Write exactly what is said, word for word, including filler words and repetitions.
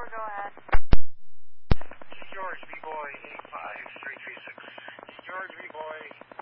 four, go ahead. George, B-Boy, eight five three three six. George, B-Boy.